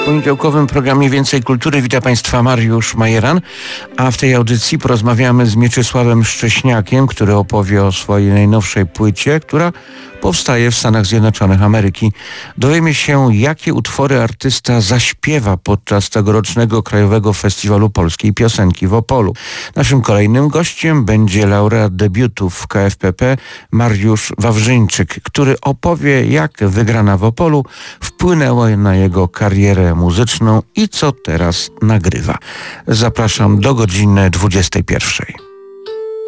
poniedziałkowym programie Więcej Kultury wita Państwa Mariusz Majeran, a w tej audycji porozmawiamy z Mieczysławem Szcześniakiem, który opowie o swojej najnowszej płycie, która powstaje w Stanach Zjednoczonych Ameryki. Dowiemy się, jakie utwory artysta zaśpiewa podczas tegorocznego Krajowego Festiwalu Polskiej Piosenki w Opolu. Naszym kolejnym gościem będzie laureat debiutów w KFPP Mariusz Wawrzyńczyk, który opowie, jak wygrana w Opolu wpłynęła na jego karierę muzyczną i co teraz nagrywa. Zapraszam do godziny 21.